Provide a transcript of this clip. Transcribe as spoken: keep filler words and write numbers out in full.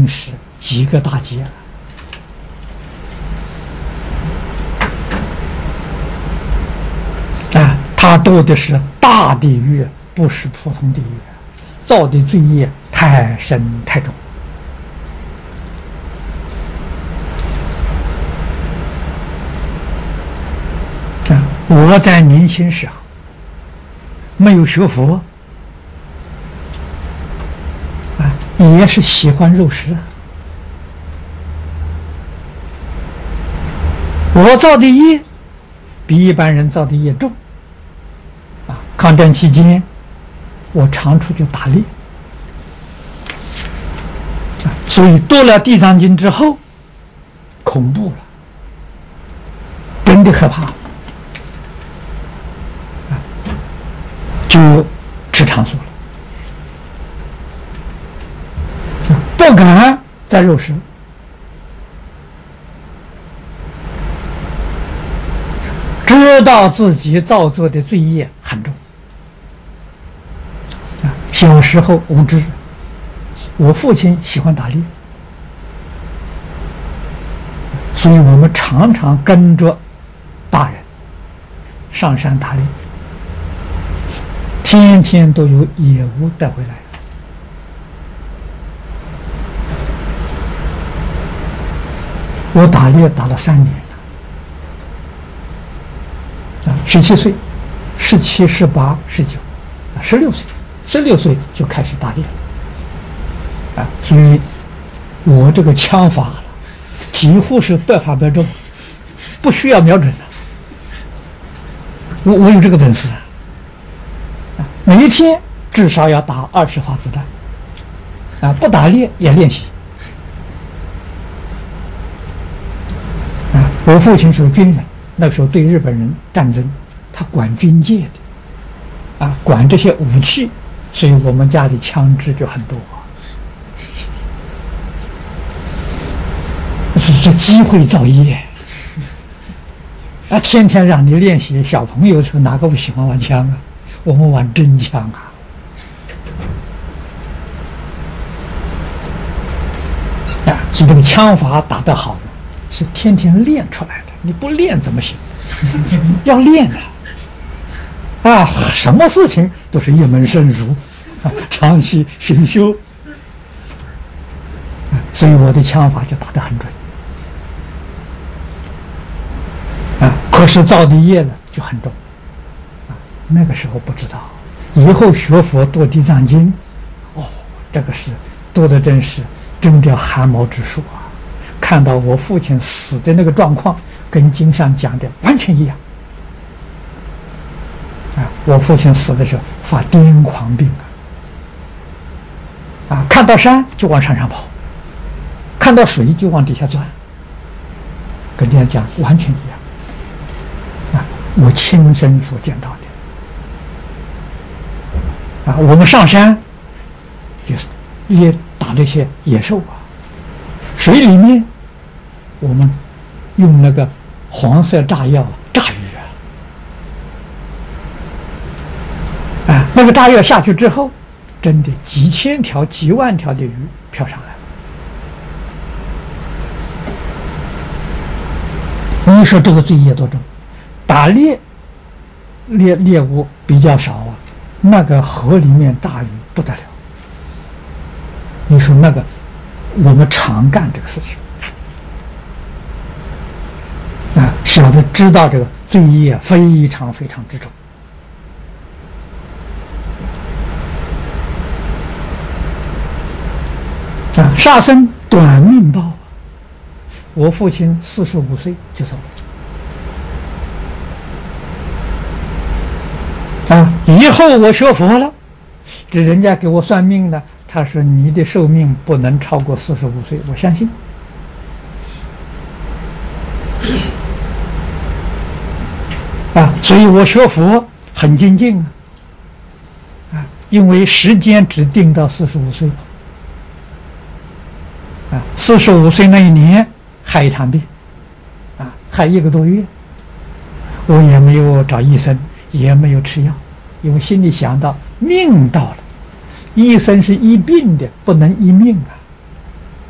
经是几个大劫了。啊，他堕的是大地狱，不是普通地狱，造的罪业太深太重。啊，我在年轻时候没有学佛，啊，也是喜欢肉食。我造的业比一般人造的业重。啊，抗战期间，我常出去打猎，啊，所以读了《地藏经》之后，恐怖了，真的害怕，啊，就吃长素了，啊，不敢再肉食。知道自己造作的罪业很重，啊，小时候无知，我父亲喜欢打猎，所以我们常常跟着大人上山打猎，天天都有野物带回来。我打猎打了三年。啊，十七岁，十七、十八、十九，啊，十六岁，十六岁就开始打猎了，啊，所以，我这个枪法几乎是百发百中，不需要瞄准的，我我有这个本事，啊，每一天至少要打二十发子弹，啊，不打猎也练习，啊，我父亲是个军人。那时候对日本人战争，他管军界的，啊，管这些武器，所以我们家里枪支就很多。是这机会造业，啊，天天让你练习。小朋友时候哪个不喜欢玩枪啊？我们玩真枪啊！啊，所以这个枪法打得好，是天天练出来的。你不练怎么行？要练啊！啊，什么事情都是一门深入，啊，长期熏修，啊，所以我的枪法就打得很准。啊，可是造的业呢就很重，啊，那个时候不知道，以后学佛读地藏经，哦，这个是读的真是真叫汗毛直竖啊！看到我父亲死的那个状况。跟经上讲的完全一样，啊！我父亲死的时候发癫狂病啊，啊！看到山就往山上跑，看到水就往底下钻，跟人家讲完全一样，啊！我亲身所见到的，啊！我们上山就是也打这些野兽啊，水里面我们用那个。黄色炸药炸鱼啊！啊，那个炸药下去之后，真的几千条、几万条的鱼飘上来。你说这个罪业多重？打猎猎猎物比较少啊，那个河里面大鱼不得了。你说那个，我们常干这个事情。啊，晓得知道这个罪业非常非常之重。啊，杀生短命报。我父亲四十五岁就走了。啊，以后我学佛了，这人家给我算命的，他说你的寿命不能超过四十五岁，我相信。啊，所以我学佛很精进啊，啊，因为时间只定到四十五岁，啊，四十五岁那一年害一场病，啊，害一个多月，我也没有找医生，也没有吃药，因为心里想到命到了，医生是医病的，不能医命啊。